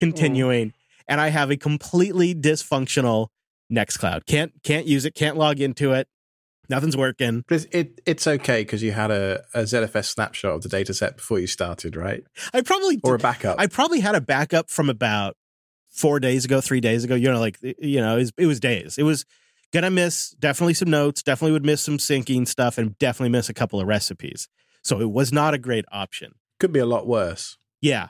continuing, and I have a completely dysfunctional Nextcloud. Can't use it, can't log into it. Nothing's working. But it's okay because you had a ZFS snapshot of the data set before you started, right? Or a backup. I probably had a backup from about 3 days ago. It was days. It was gonna miss definitely some notes, definitely would miss some syncing stuff, and definitely miss a couple of recipes. So it was not a great option. Could be a lot worse. Yeah.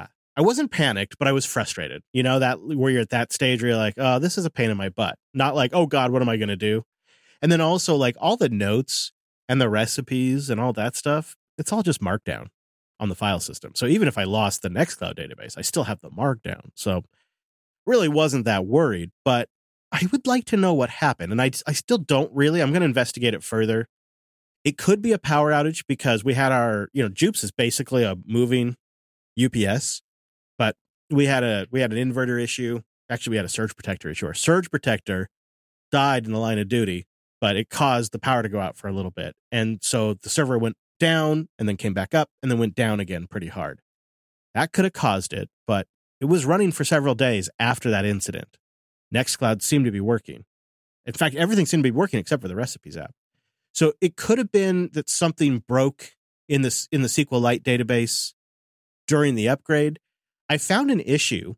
I wasn't panicked, but I was frustrated. You know, that where you're at that stage where you're like, oh, this is a pain in my butt. Not like, oh God, what am I gonna do? And then also like all the notes and the recipes and all that stuff, it's all just markdown on the file system. So even if I lost the Nextcloud database, I still have the markdown. So really wasn't that worried, but I would like to know what happened. And I still don't really. I'm going to investigate it further. It could be a power outage because we had Jupes is basically a moving UPS, but we had an inverter issue. Actually, we had a surge protector issue. Our surge protector died in the line of duty, but it caused the power to go out for a little bit. And so the server went down and then came back up and then went down again pretty hard. That could have caused it, but it was running for several days after that incident. Nextcloud seemed to be working. In fact, everything seemed to be working except for the recipes app. So it could have been that something broke in the SQLite database during the upgrade. I found an issue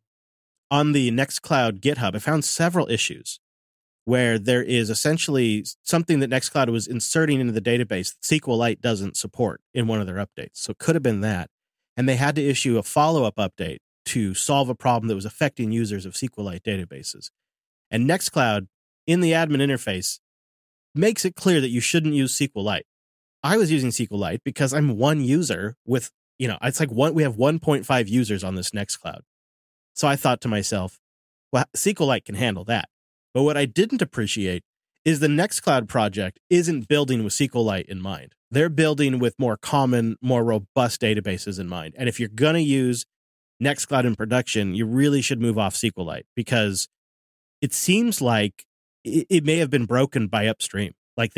on the Nextcloud GitHub. I found several issues where there is essentially something that Nextcloud was inserting into the database that SQLite doesn't support in one of their updates. So it could have been that. And they had to issue a follow-up update to solve a problem that was affecting users of SQLite databases. And Nextcloud, in the admin interface, makes it clear that you shouldn't use SQLite. I was using SQLite because I'm one user with, it's like we have 1.5 users on this Nextcloud. So I thought to myself, well, SQLite can handle that. But what I didn't appreciate is the Nextcloud project isn't building with SQLite in mind. They're building with more common, more robust databases in mind. And if you're going to use Nextcloud in production, you really should move off SQLite because it seems like it may have been broken by upstream. Like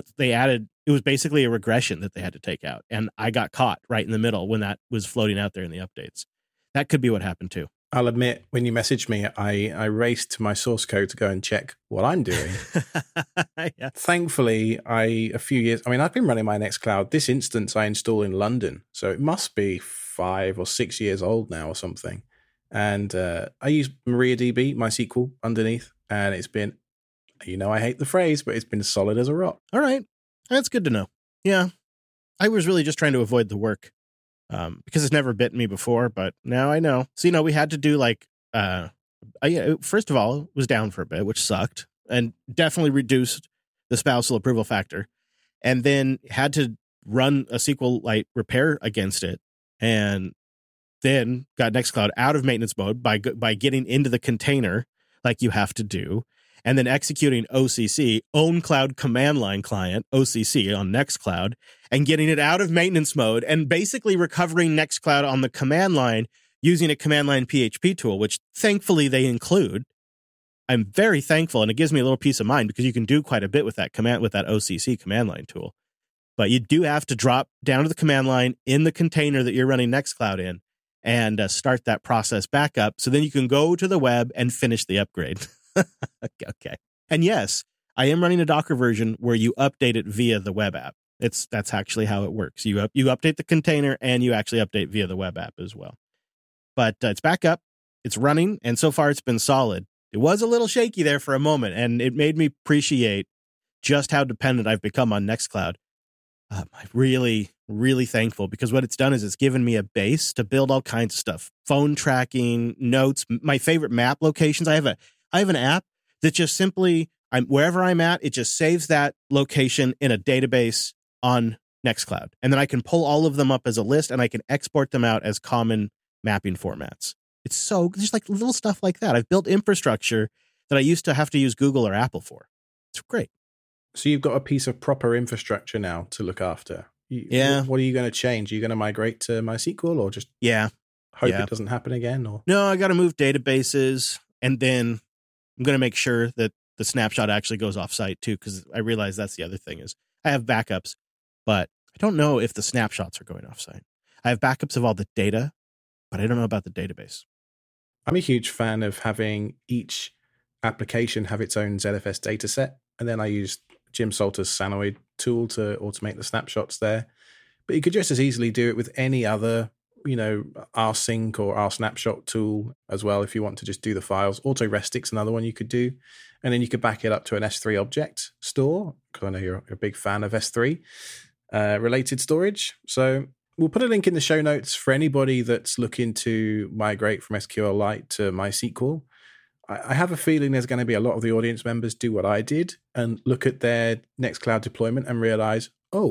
it was basically a regression that they had to take out. And I got caught right in the middle when that was floating out there in the updates. That could be what happened too. I'll admit, when you messaged me, I raced to my source code to go and check what I'm doing. Yeah. Thankfully, I've been running my Nextcloud. This instance I installed in London, so it must be 5 or 6 years old now or something. And I use MariaDB, MySQL, underneath, and it's been, I hate the phrase, but it's been solid as a rock. All right. That's good to know. Yeah. I was really just trying to avoid the work. Because it's never bitten me before, but now I know. So, we had to do first of all, it was down for a bit, which sucked and definitely reduced the spousal approval factor. And then had to run a SQLite repair against it. And then got Nextcloud out of maintenance mode by getting into the container like you have to do. And then executing OCC, Own Cloud Command Line Client, OCC, on Nextcloud, and getting it out of maintenance mode and basically recovering Nextcloud on the command line using a command line PHP tool, which thankfully they include. I'm very thankful, and it gives me a little peace of mind because you can do quite a bit with that OCC command line tool. But you do have to drop down to the command line in the container that you're running Nextcloud in and start that process back up. So then you can go to the web and finish the upgrade. Okay. And yes, I am running a Docker version where you update it via the web app. That's actually how it works. You update the container and you actually update via the web app as well. But it's back up, it's running, and so far it's been solid. It was a little shaky there for a moment, and it made me appreciate just how dependent I've become on Nextcloud. I'm really, really thankful because what it's done is it's given me a base to build all kinds of stuff. Phone tracking, notes, my favorite map locations. I have an app that just simply, wherever I'm at, it just saves that location in a database on Nextcloud. And then I can pull all of them up as a list and I can export them out as common mapping formats. It's just like little stuff like that. I've built infrastructure that I used to have to use Google or Apple for. It's great. So you've got a piece of proper infrastructure now to look after. Yeah. What are you going to change? Are you going to migrate to MySQL or just hope it doesn't happen again? Or no, I got to move databases, and then I'm going to make sure that the snapshot actually goes off-site too, because I realize that's the other thing is I have backups, but I don't know if the snapshots are going off-site. I have backups of all the data, but I don't know about the database. I'm a huge fan of having each application have its own ZFS dataset, and then I use Jim Salter's Sanoid tool to automate the snapshots there. But you could just as easily do it with any other, rsync or rsnapshot tool as well if you want to just do the files. Autorestics another one you could do. And then you could back it up to an S3 object store, because I know you're a big fan of S3 related storage. So we'll put a link in the show notes for anybody that's looking to migrate from SQLite to MySQL. I have a feeling there's going to be a lot of the audience members do what I did and look at their Nextcloud deployment and realize,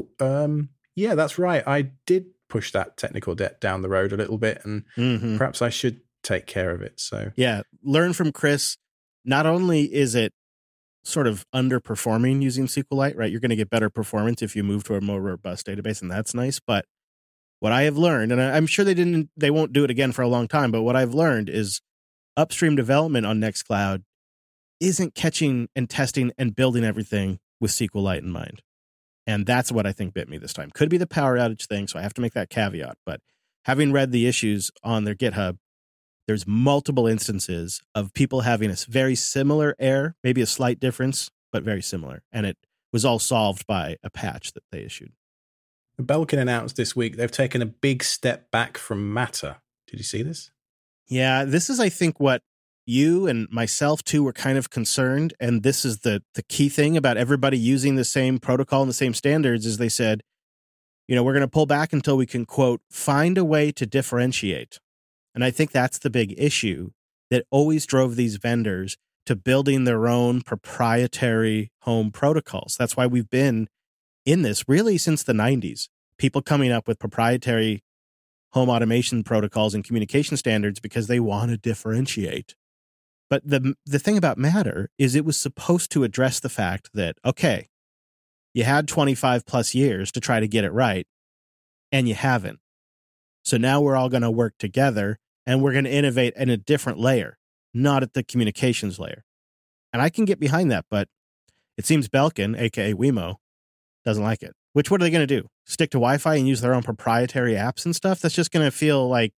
yeah, that's right. I did push that technical debt down the road a little bit, and perhaps I should take care of it. So yeah, learn from Chris. Not only is it sort of underperforming using SQLite, right? You're going to get better performance if you move to a more robust database, and that's nice. But what I have learned, and I'm sure they won't do it again for a long time, but what I've learned is upstream development on Nextcloud isn't catching and testing and building everything with SQLite in mind. And that's what I think bit me this time. Could be the power outage thing, so I have to make that caveat. But having read the issues on their GitHub, there's multiple instances of people having a very similar error, maybe a slight difference, but very similar. And it was all solved by a patch that they issued. Belkin announced this week they've taken a big step back from Matter. Did you see this? Yeah, this is, I think, what you and myself, too, were kind of concerned. And this is the key thing about everybody using the same protocol and the same standards is they said, we're going to pull back until we can, quote, find a way to differentiate. And I think that's the big issue that always drove these vendors to building their own proprietary home protocols. That's why we've been in this really since the 90s. People coming up with proprietary home automation protocols and communication standards because they want to differentiate. But the thing about Matter is it was supposed to address the fact that, okay, you had 25 plus years to try to get it right, and you haven't. So now we're all going to work together, and we're going to innovate in a different layer, not at the communications layer. And I can get behind that, but it seems Belkin, a.k.a. Wemo, doesn't like it. Which, what are they going to do? Stick to Wi-Fi and use their own proprietary apps and stuff? That's just going to feel like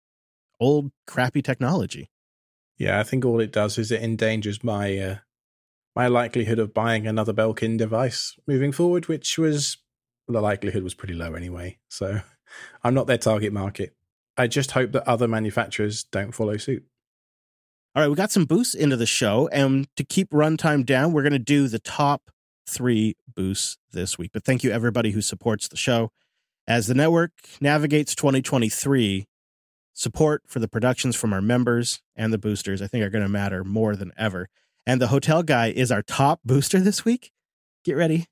old, crappy technology. Yeah, I think all it does is it endangers my likelihood of buying another Belkin device moving forward, which was, the likelihood was pretty low anyway. So I'm not their target market. I just hope that other manufacturers don't follow suit. All right, we got some boosts into the show, and to keep runtime down, we're going to do the top 3 boosts this week. But thank you, everybody who supports the show. As the network navigates 2023, support for the productions from our members and the boosters, I think, are going to matter more than ever. And the hotel guy is our top booster this week. Get ready.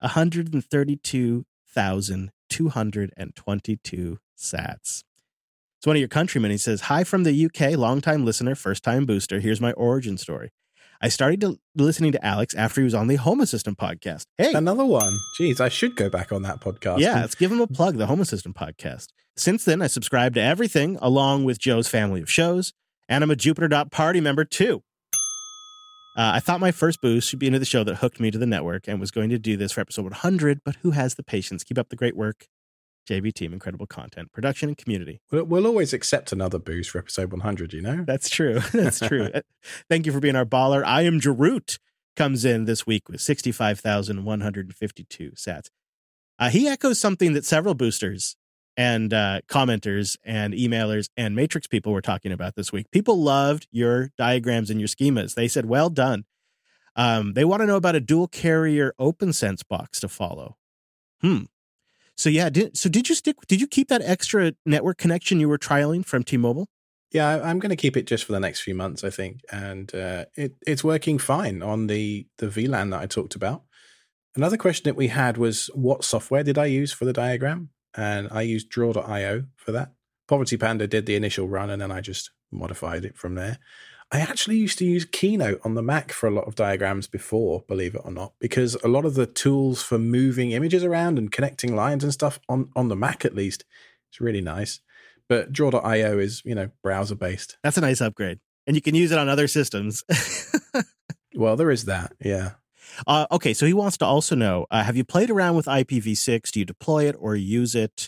132,222 sats. It's one of your countrymen. He says, hi from the UK, longtime listener, first-time booster. Here's my origin story. I started listening to Alex after he was on the Home Assistant podcast. Hey, another one. Jeez, I should go back on that podcast. Yeah, let's give him a plug, the Home Assistant podcast. Since then, I subscribed to everything along with Joe's family of shows, and I'm a Jupiter.party member too. I thought my first boost should be into the show that hooked me to the network and was going to do this for episode 100, but who has the patience? Keep up the great work. JB Team, incredible content, production, and community. We'll always accept another boost for episode 100, you know? That's true. That's true. Thank you for being our baller. I am Jarut comes in this week with 65,152 sats. He echoes something that several boosters and commenters and emailers and Matrix people were talking about this week. People loved your diagrams and your schemas. They said, well done. They want to know about a dual carrier OpenSense box to follow. So yeah, did you keep that extra network connection you were trialing from T-Mobile? Yeah, I'm going to keep it just for the next few months, I think. And it's working fine on the VLAN that I talked about. Another question that we had was, what software did I use for the diagram? And I used Draw.io for that. Poverty Panda did the initial run, and then I just modified it from there. I actually used to use Keynote on the Mac for a lot of diagrams before, believe it or not, because a lot of the tools for moving images around and connecting lines and stuff on the Mac, at least, it's really nice. But Draw.io is, browser-based. That's a nice upgrade. And you can use it on other systems. Well, there is that, yeah. Okay, so he wants to also know, have you played around with IPv6? Do you deploy it or use it?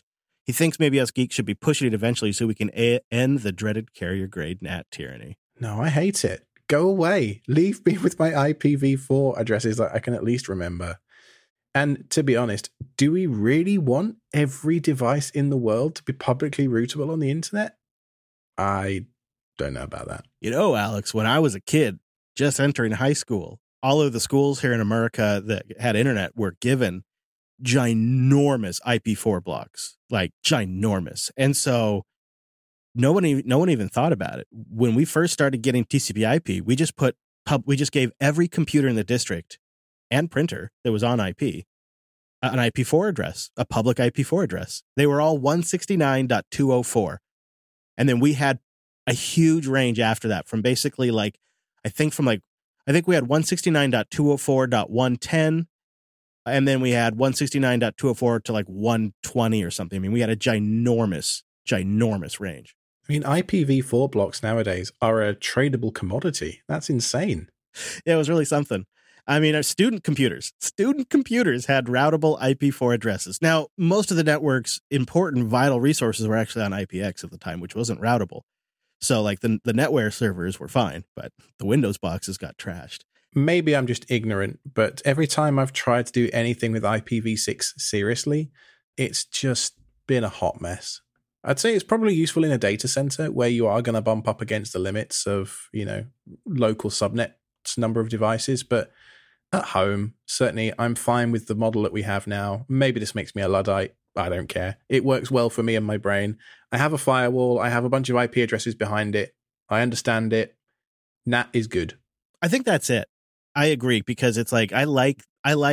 He thinks maybe us geeks should be pushing it eventually so we can end the dreaded carrier grade NAT tyranny. No, I hate it. Go away. Leave me with my IPv4 addresses that I can at least remember. And to be honest, do we really want every device in the world to be publicly routable on the internet? I don't know about that. You know, Alex, when I was a kid, just entering high school, all of the schools here in America that had internet were given ginormous IP4 blocks, like ginormous. And so no one even thought about it. When we first started getting TCP/IP, we just gave every computer in the district and printer that was on IP an IP4 address, a public IP4 address. They were all 169.204. And then we had a huge range after that from basically I think we had 169.204.110, and then we had 169.204 to 120 or something. I mean, we had a ginormous range. I mean, IPv4 blocks nowadays are a tradable commodity. That's insane. Yeah, it was really something. I mean, our student computers had routable IP4 addresses. Now, most of the network's important vital resources were actually on IPX at the time, which wasn't routable. So the NetWare servers were fine, but the Windows boxes got trashed. Maybe I'm just ignorant, but every time I've tried to do anything with IPv6 seriously, it's just been a hot mess. I'd say it's probably useful in a data center where you are going to bump up against the limits of, local subnet number of devices, but at home, certainly I'm fine with the model that we have now. Maybe this makes me a Luddite. I don't care. It works well for me and my brain. I have a firewall. I have a bunch of IP addresses behind it. I understand it. NAT is good. I think that's it. I agree, because it's I like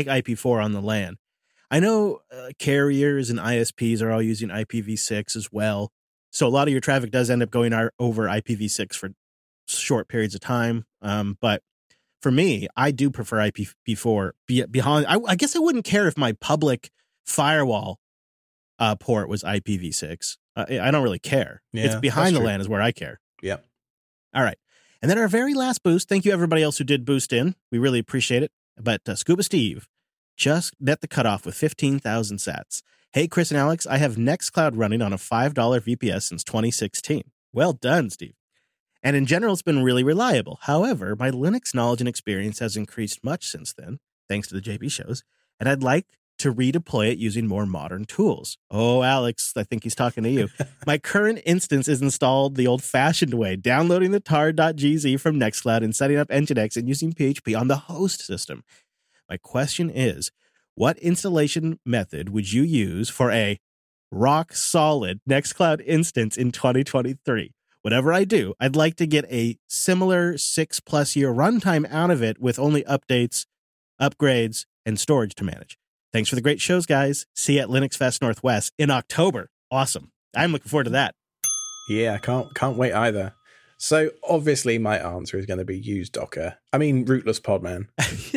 IP4 on the LAN. I know carriers and ISPs are all using IPv6 as well. So a lot of your traffic does end up going over IPv6 for short periods of time. But for me, I do prefer IPv4 behind. I guess I wouldn't care if my public firewall port was IPv6. I don't really care. Yeah, it's behind the LAN is where I care. Yep. All right. And then our very last boost. Thank you everybody else who did boost in. We really appreciate it. But Scuba Steve just met the cutoff with 15,000 sats. Hey, Chris and Alex, I have Nextcloud running on a $5 VPS since 2016. Well done, Steve. And in general, it's been really reliable. However, my Linux knowledge and experience has increased much since then, thanks to the JB shows, and I'd like to redeploy it using more modern tools. Oh, Alex, I think he's talking to you. My current instance is installed the old-fashioned way, downloading the tar.gz from Nextcloud and setting up Nginx and using PHP on the host system. My question is, what installation method would you use for a rock-solid Nextcloud instance in 2023? Whatever I do, I'd like to get a similar 6+ year runtime out of it with only updates, upgrades, and storage to manage. Thanks for the great shows, guys. See you at Linux Fest Northwest in October. Awesome. I'm looking forward to that. Yeah, can't wait either. So obviously my answer is going to be use Docker. I mean, rootless Podman.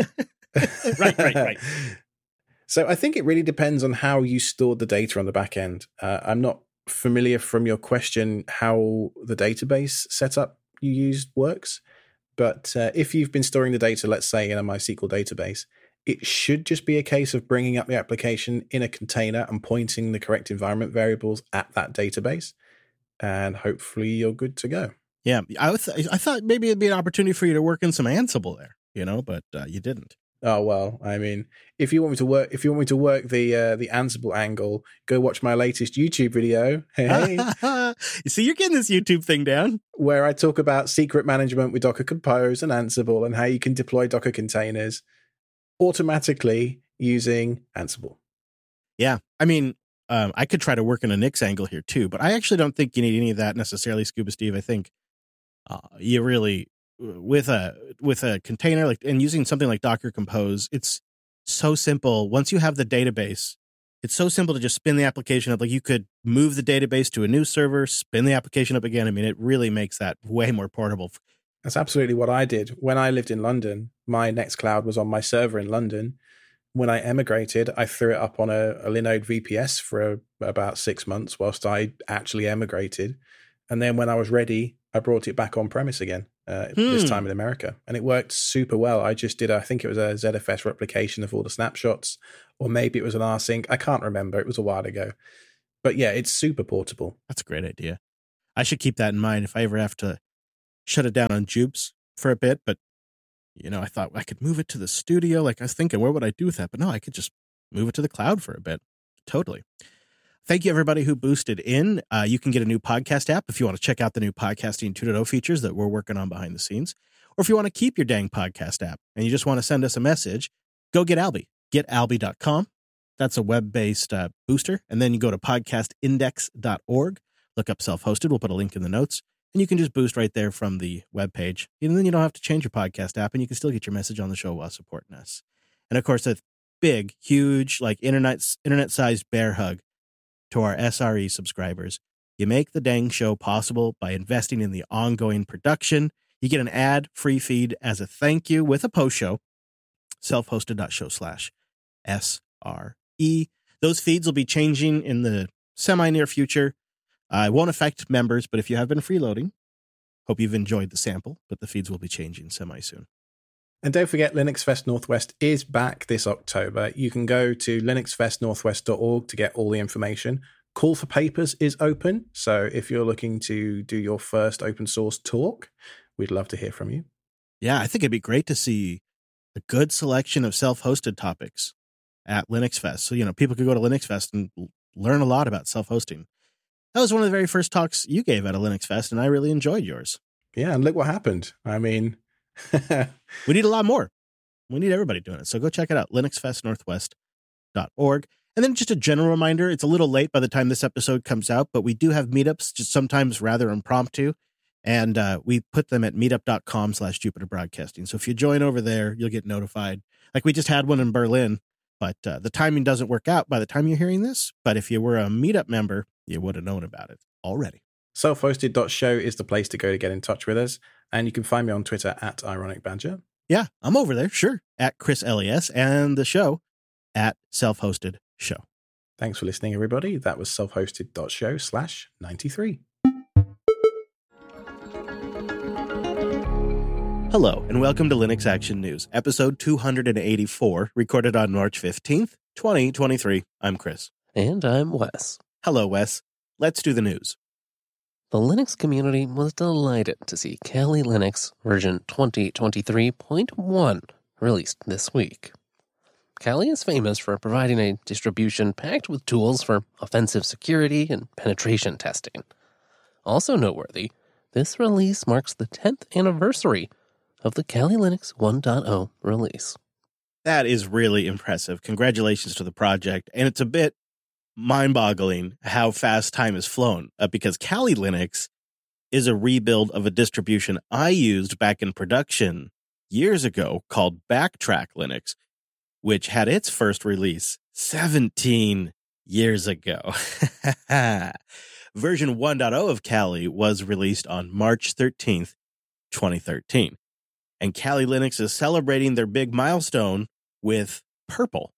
Right. So I think it really depends on how you stored the data on the back end. I'm not familiar from your question how the database setup you used works, but if you've been storing the data, let's say in a MySQL database, it should just be a case of bringing up the application in a container and pointing the correct environment variables at that database, and hopefully you're good to go. Yeah, I thought maybe it'd be an opportunity for you to work in some Ansible there, but you didn't. Oh, well, I mean, if you want me to work the Ansible angle, go watch my latest YouTube video. Hey. You see, you're getting this YouTube thing down. Where I talk about secret management with Docker Compose and Ansible and how you can deploy Docker containers automatically using Ansible. Yeah. I mean, I could try to work in a Nix angle here too, but I actually don't think you need any of that necessarily, Scuba Steve. I think you really, with a container and using something like Docker Compose, it's so simple. Once you have the database, it's so simple to just spin the application up. You could move the database to a new server, spin the application up again. I mean, it really makes that way more portable. That's absolutely what I did. When I lived in London, my Nextcloud was on my server in London. When I emigrated, I threw it up on a Linode VPS for about 6 months whilst I actually emigrated. And then when I was ready, I brought it back on premise again, this time in America. And it worked super well. I just did, I think it was a ZFS replication of all the snapshots, or maybe it was an rsync. I can't remember. It was a while ago. But yeah, it's super portable. That's a great idea. I should keep that in mind if I ever have to shut it down on Jupes for a bit. But, I thought I could move it to the studio. Like I was thinking, where would I do with that? But no, I could just move it to the cloud for a bit. Totally. Thank you, everybody who boosted in. You can get a new podcast app if you want to check out the new Podcasting 2.0 features that we're working on behind the scenes. Or if you want to keep your dang podcast app and you just want to send us a message, go get Alby. GetAlby.com. That's a web-based booster. And then you go to podcastindex.org, look up self-hosted. We'll put a link in the notes. And you can just boost right there from the webpage. And then you don't have to change your podcast app, and you can still get your message on the show while supporting us. And of course, a big, huge, like internet-sized bear hug to our SRE subscribers. You make the dang show possible by investing in the ongoing production. You get an ad-free feed as a thank you with a post show, selfhosted.show/SRE. Those feeds will be changing in the semi-near future. It won't affect members, but if you have been freeloading, hope you've enjoyed the sample, but the feeds will be changing semi-soon. And don't forget, Linux Fest Northwest is back this October. You can go to linuxfestnorthwest.org to get all the information. Call for papers is open, so if you're looking to do your first open source talk, we'd love to hear from you. Yeah, I think it'd be great to see a good selection of self-hosted topics at Linux Fest. So, people could go to Linux Fest and learn a lot about self-hosting. That was one of the very first talks you gave at a Linux Fest, and I really enjoyed yours. Yeah, and look what happened. I mean... We need a lot more. We need everybody doing it. So go check it out, linuxfestnorthwest.org. And then just a general reminder, it's a little late by the time this episode comes out, but we do have meetups, just sometimes rather impromptu. And we put them at meetup.com/Jupiter Broadcasting. So if you join over there, you'll get notified. Like we just had one in Berlin, but the timing doesn't work out by the time you're hearing this. But if you were a meetup member, you would have known about it already. Selfhosted.show is the place to go to get in touch with us. And you can find me on Twitter at IronicBadger. Yeah, I'm over there, sure, at Chris LES, and the show at Self-Hosted Show. Thanks for listening, everybody. That was selfhosted.show/93. Hello, and welcome to Linux Action News, episode 284, recorded on March 15th, 2023. I'm Chris. And I'm Wes. Hello, Wes. Let's do the news. The Linux community was delighted to see Kali Linux version 2023.1 released this week. Kali is famous for providing a distribution packed with tools for offensive security and penetration testing. Also noteworthy, this release marks the 10th anniversary of the Kali Linux 1.0 release. That is really impressive. Congratulations to the project. And it's a bit mind-boggling how fast time has flown because Kali Linux is a rebuild of a distribution I used back in production years ago called Backtrack Linux, which had its first release 17 years ago. Version 1.0 of Kali was released on March 13th, 2013. And Kali Linux is celebrating their big milestone with Purple.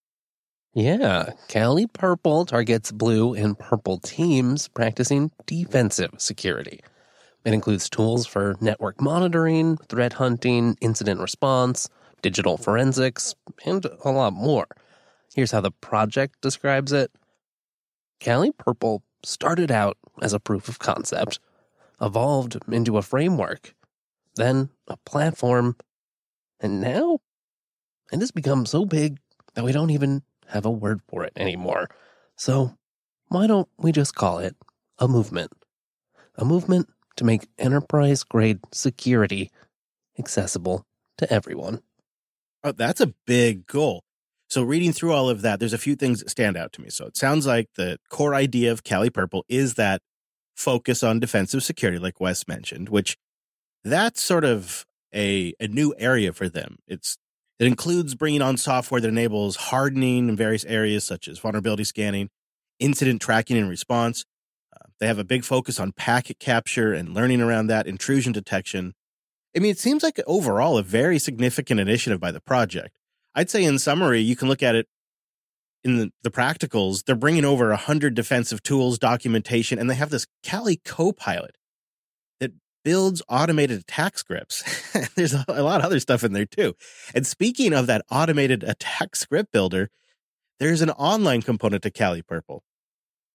Yeah, Kali Purple targets blue and purple teams practicing defensive security. It includes tools for network monitoring, threat hunting, incident response, digital forensics, and a lot more. Here's how the project describes it. Kali Purple started out as a proof of concept, evolved into a framework, then a platform, and now it has become so big that we don't even have a word for it anymore. So why don't we just call it a movement? A movement to make enterprise-grade security accessible to everyone. Oh, that's a big goal. So reading through all of that, there's a few things that stand out to me. So it sounds like the core idea of Kali Purple is that focus on defensive security, like Wes mentioned, which that's sort of a new area for them. It includes bringing on software that enables hardening in various areas such as vulnerability scanning, incident tracking and response. They have a big focus on packet capture and learning around that, intrusion detection. I mean, it seems like overall a very significant initiative by the project. I'd say in summary, you can look at it in the practicals. They're bringing over 100 defensive tools, documentation, and they have this Kali Copilot that builds automated attack scripts. There's a lot of other stuff in there too. And speaking of that automated attack script builder, there's an online component to Kali Purple.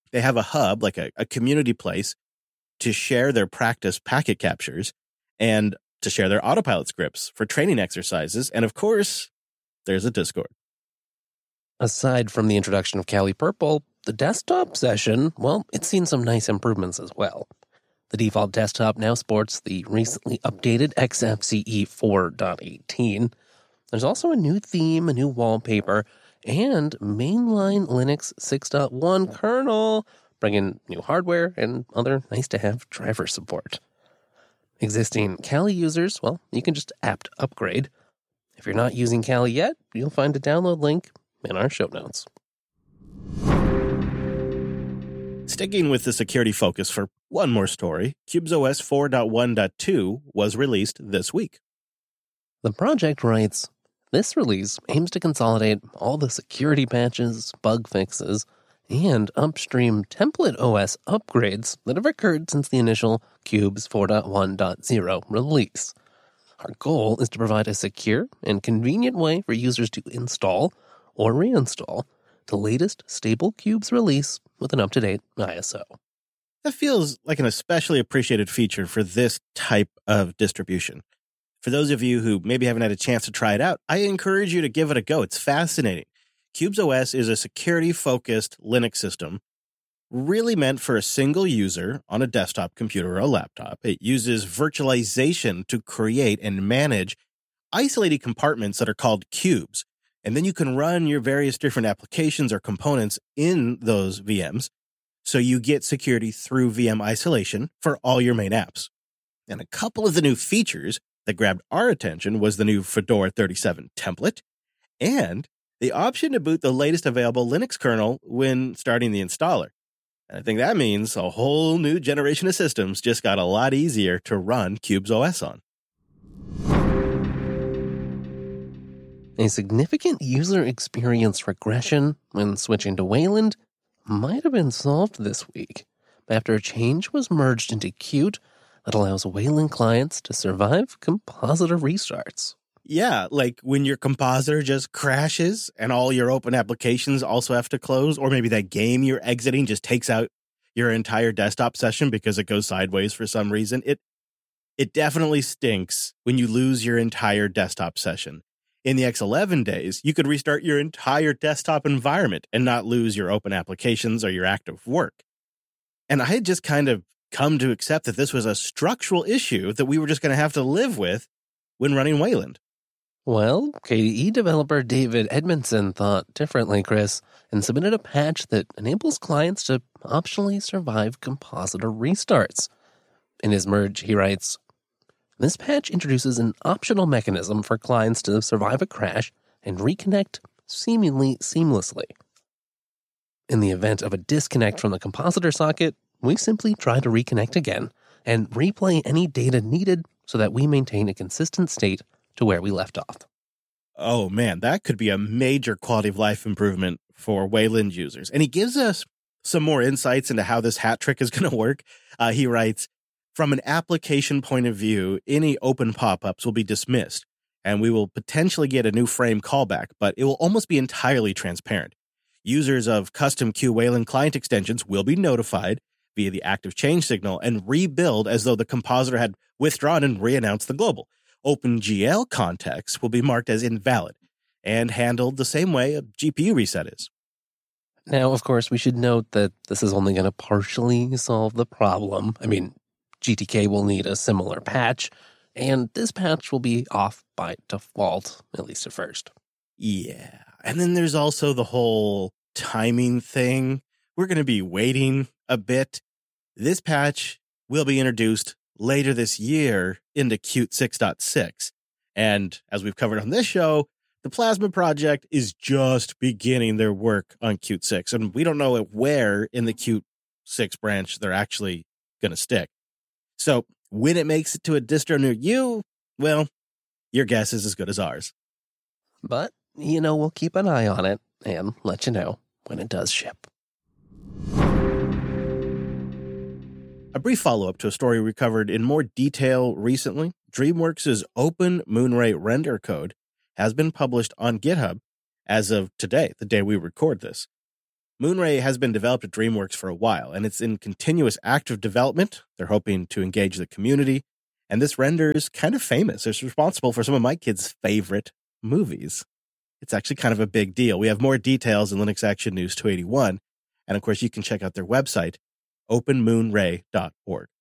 They have a hub, like a community place, to share their practice packet captures and to share their autopilot scripts for training exercises. And of course, there's a Discord. Aside from the introduction of Kali Purple, the desktop session, well, it's seen some nice improvements as well. The default desktop now sports the recently updated XFCE 4.18. There's also a new theme, a new wallpaper, and mainline Linux 6.1 kernel, bringing new hardware and other nice-to-have driver support. Existing Kali users, well, you can just apt upgrade. If you're not using Kali yet, you'll find a download link in our show notes. Sticking with the security focus for one more story, CubesOS 4.1.2 was released this week. The project writes, this release aims to consolidate all the security patches, bug fixes, and upstream template OS upgrades that have occurred since the initial Cubes 4.1.0 release. Our goal is to provide a secure and convenient way for users to install or reinstall the latest stable Cubes release with an up-to-date ISO. That feels like an especially appreciated feature for this type of distribution. For those of you who maybe haven't had a chance to try it out, I encourage you to give it a go. It's fascinating. CubesOS is a security-focused Linux system really meant for a single user on a desktop computer or a laptop. It uses virtualization to create and manage isolated compartments that are called cubes. And then you can run your various different applications or components in those VMs. So you get security through VM isolation for all your main apps. And a couple of the new features that grabbed our attention was the new Fedora 37 template and the option to boot the latest available Linux kernel when starting the installer. And I think that means a whole new generation of systems just got a lot easier to run CubesOS on. A significant user experience regression when switching to Wayland might have been solved this week after a change was merged into Qt that allows Wayland clients to survive compositor restarts. Yeah, like when your compositor just crashes and all your open applications also have to close, or maybe that game you're exiting just takes out your entire desktop session because it goes sideways for some reason. It definitely stinks when you lose your entire desktop session. In the X11 days, you could restart your entire desktop environment and not lose your open applications or your active work. And I had just kind of come to accept that this was a structural issue that we were just going to have to live with when running Wayland. Well, KDE developer David Edmondson thought differently, Chris, and submitted a patch that enables clients to optionally survive compositor restarts. In his merge, he writes, this patch introduces an optional mechanism for clients to survive a crash and reconnect seemingly seamlessly. In the event of a disconnect from the compositor socket, we simply try to reconnect again and replay any data needed so that we maintain a consistent state to where we left off. Oh man, that could be a major quality of life improvement for Wayland users. And he gives us some more insights into how this hat trick is going to work. He writes, from an application point of view, any open pop-ups will be dismissed, and we will potentially get a new frame callback, but it will almost be entirely transparent. Users of custom Q Wayland client extensions will be notified via the active change signal and rebuild as though the compositor had withdrawn and re-announced the global. OpenGL contexts will be marked as invalid and handled the same way a GPU reset is. Now, of course, we should note that this is only going to partially solve the problem. I mean, GTK will need a similar patch, and this patch will be off by default, at least at first. Yeah, and then there's also the whole timing thing. We're going to be waiting a bit. This patch will be introduced later this year into Qt 6.6. And as we've covered on this show, the Plasma project is just beginning their work on Qt 6. And we don't know where in the Qt 6 branch they're actually going to stick. So when it makes it to a distro near you, well, your guess is as good as ours. But, we'll keep an eye on it and let you know when it does ship. A brief follow-up to a story we covered in more detail recently. DreamWorks' Open Moonray render code has been published on GitHub as of today, the day we record this. Moonray has been developed at DreamWorks for a while, and it's in continuous active development. They're hoping to engage the community, and this render is kind of famous. It's responsible for some of my kids' favorite movies. It's actually kind of a big deal. We have more details in Linux Action News 281, and of course you can check out their website, openmoonray.org.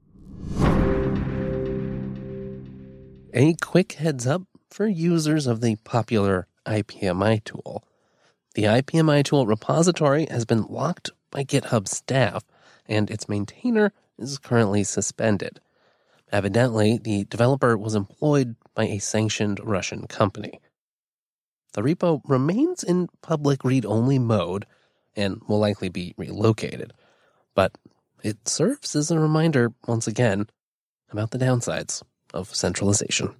A quick heads up for users of the popular IPMI tool. The IPMI tool repository has been locked by GitHub staff, and its maintainer is currently suspended. Evidently, the developer was employed by a sanctioned Russian company. The repo remains in public read-only mode and will likely be relocated, but it serves as a reminder, once again, about the downsides of centralization.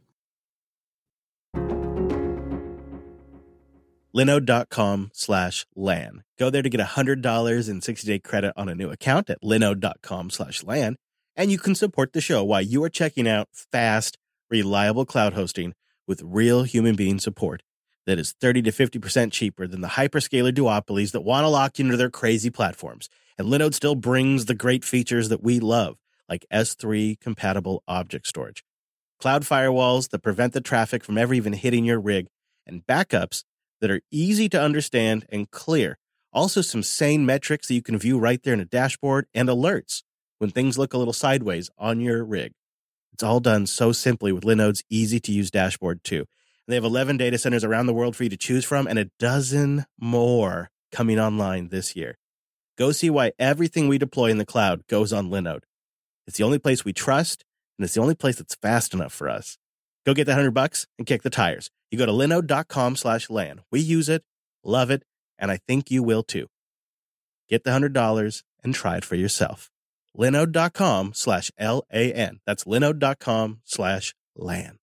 Linode.com/LAN. Go there to get $100 in 60-day credit on a new account at linode.com/LAN, and you can support the show while you are checking out fast, reliable cloud hosting with real human being support that is 30 to 50% cheaper than the hyperscaler duopolies that want to lock you into their crazy platforms. And Linode still brings the great features that we love, like S3-compatible object storage, cloud firewalls that prevent the traffic from ever even hitting your rig, and backups that are easy to understand and clear. Also some sane metrics that you can view right there in a dashboard, and alerts when things look a little sideways on your rig. It's all done so simply with Linode's easy-to-use dashboard, too. They have 11 data centers around the world for you to choose from, and a dozen more coming online this year. Go see why everything we deploy in the cloud goes on Linode. It's the only place we trust, and it's the only place that's fast enough for us. Go get that $100 and kick the tires. You go to linode.com/LAN. We use it, love it, and I think you will too. Get the $100 and try it for yourself. Linode.com/LAN. That's linode.com/LAN.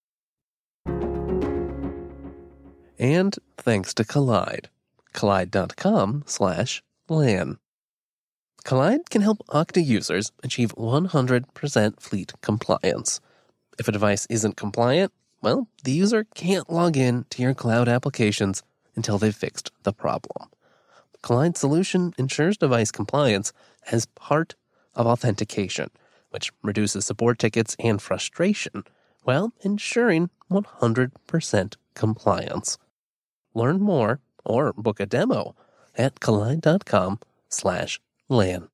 And thanks to Kolide. Kolide.com/LAN. Kolide can help Okta users achieve 100% fleet compliance. If a device isn't compliant, well, the user can't log in to your cloud applications until they've fixed the problem. Kolide's solution ensures device compliance as part of authentication, which reduces support tickets and frustration while ensuring 100% compliance. Learn more or book a demo at kolide.com/LAN.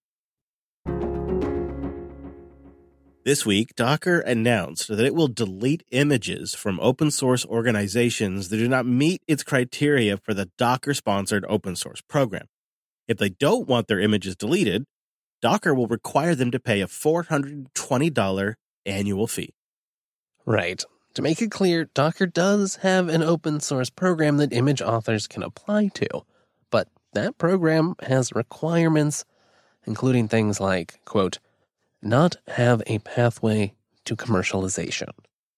This week, Docker announced that it will delete images from open source organizations that do not meet its criteria for the Docker-sponsored open source program. If they don't want their images deleted, Docker will require them to pay a $420 annual fee. Right. To make it clear, Docker does have an open source program that image authors can apply to, but that program has requirements, including things like, quote, not have a pathway to commercialization.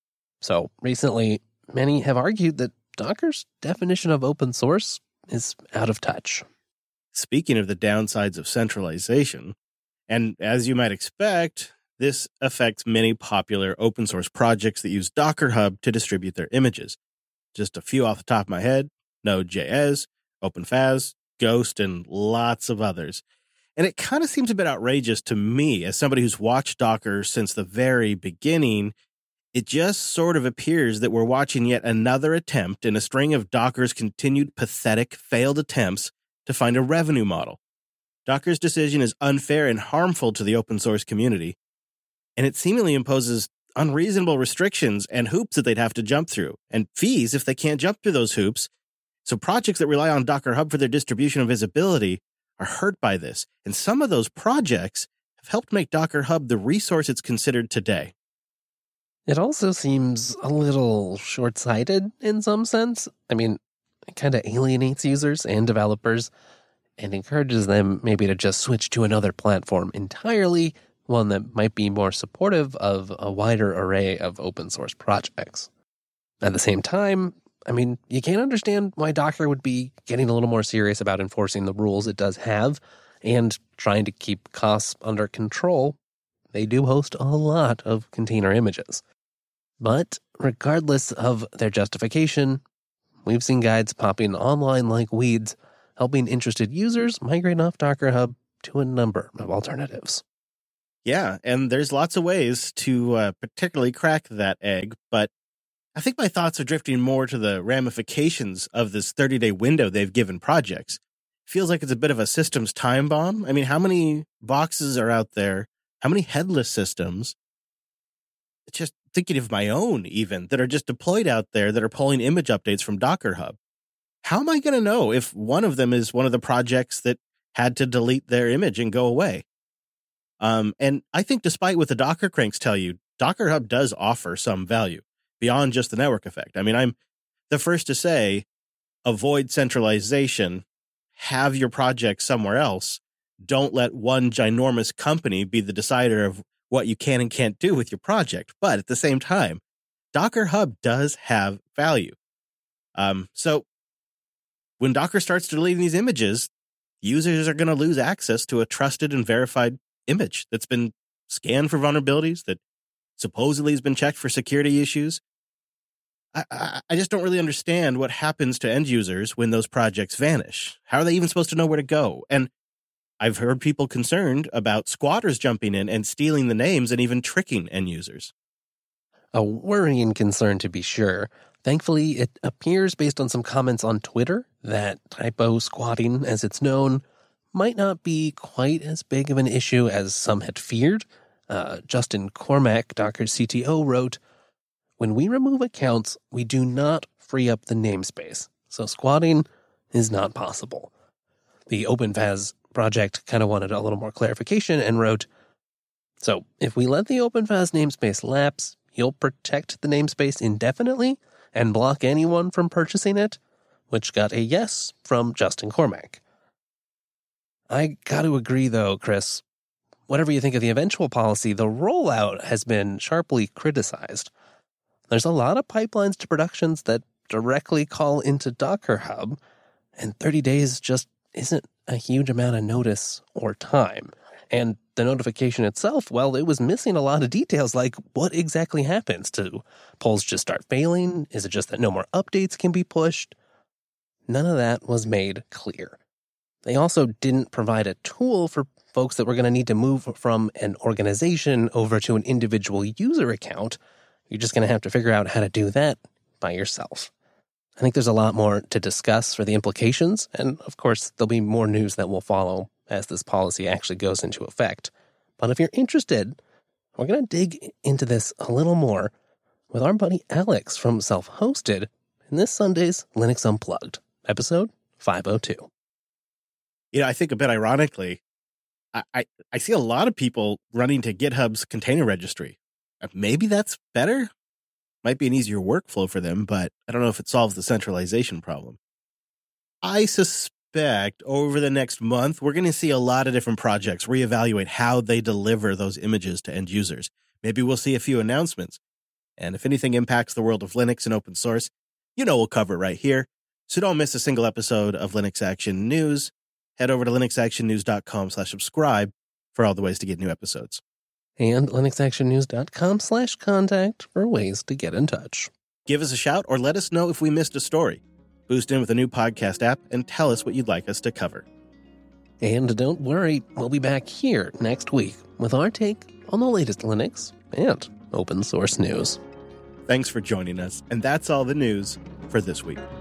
So recently, many have argued that Docker's definition of open source is out of touch. Speaking of the downsides of centralization, and as you might expect, this affects many popular open source projects that use Docker Hub to distribute their images. Just a few off the top of my head: Node.js, OpenFaz, Ghost, and lots of others. And it kind of seems a bit outrageous to me, as somebody who's watched Docker since the very beginning. It just sort of appears that we're watching yet another attempt in a string of Docker's continued pathetic, failed attempts to find a revenue model. Docker's decision is unfair and harmful to the open source community, and it seemingly imposes unreasonable restrictions and hoops that they'd have to jump through, and fees if they can't jump through those hoops. So projects that rely on Docker Hub for their distribution and visibility are hurt by this, and some of those projects have helped make Docker Hub the resource it's considered today. It also seems a little short-sighted in some sense. I mean, it kind of alienates users and developers and encourages them maybe to just switch to another platform entirely, one that might be more supportive of a wider array of open source projects. At the same time, I mean, you can't understand why Docker would be getting a little more serious about enforcing the rules it does have and trying to keep costs under control. They do host a lot of container images. But regardless of their justification, we've seen guides popping online like weeds helping interested users migrate off Docker Hub to a number of alternatives. Yeah, and there's lots of ways to particularly crack that egg, but I think my thoughts are drifting more to the ramifications of this 30-day window they've given projects. Feels like it's a bit of a systems time bomb. I mean, how many boxes are out there? How many headless systems? Just thinking of my own even, that are just deployed out there that are pulling image updates from Docker Hub. How am I going to know if one of them is one of the projects that had to delete their image and go away? And I think despite what the Docker cranks tell you, Docker Hub does offer some value beyond just the network effect. I mean, I'm the first to say, avoid centralization, have your project somewhere else. Don't let one ginormous company be the decider of what you can and can't do with your project. But at the same time, Docker Hub does have value. So when Docker starts deleting these images, users are going to lose access to a trusted and verified image that's been scanned for vulnerabilities, that supposedly has been checked for security issues. I just don't really understand what happens to end users when those projects vanish. How are they even supposed to know where to go? And I've heard people concerned about squatters jumping in and stealing the names and even tricking end users. A worrying concern, to be sure. Thankfully, it appears based on some comments on Twitter that typo squatting, as it's known, might not be quite as big of an issue as some had feared. Justin Cormack, Docker's CTO, wrote, "When we remove accounts, we do not free up the namespace, so squatting is not possible." The OpenFAS project kind of wanted a little more clarification and wrote, "So if we let the OpenFAS namespace lapse, you'll protect the namespace indefinitely and block anyone from purchasing it," which got a yes from Justin Cormack. I got to agree, though, Chris. Whatever you think of the eventual policy, the rollout has been sharply criticized. There's a lot of pipelines to productions that directly call into Docker Hub, and 30 days just isn't a huge amount of notice or time. And the notification itself, well, it was missing a lot of details, like what exactly happens. Do polls just start failing? Is it just that no more updates can be pushed? None of that was made clear. They also didn't provide a tool for folks that were going to need to move from an organization over to an individual user account. You're just going to have to figure out how to do that by yourself. I think there's a lot more to discuss for the implications, and of course, there'll be more news that will follow as this policy actually goes into effect. But if you're interested, we're going to dig into this a little more with our buddy Alex from Self-Hosted in this Sunday's Linux Unplugged, episode 502. You know, I think a bit ironically, I see a lot of people running to GitHub's container registry. Maybe that's better. Might be an easier workflow for them, but I don't know if it solves the centralization problem. I suspect over the next month, we're going to see a lot of different projects reevaluate how they deliver those images to end users. Maybe we'll see a few announcements. And if anything impacts the world of Linux and open source, you know we'll cover it right here. So don't miss a single episode of Linux Action News. Head over to linuxactionnews.com/subscribe for all the ways to get new episodes. And linuxactionnews.com/contact for ways to get in touch. Give us a shout or let us know if we missed a story. Boost in with a new podcast app and tell us what you'd like us to cover. And don't worry, we'll be back here next week with our take on the latest Linux and open source news. Thanks for joining us, and that's all the news for this week.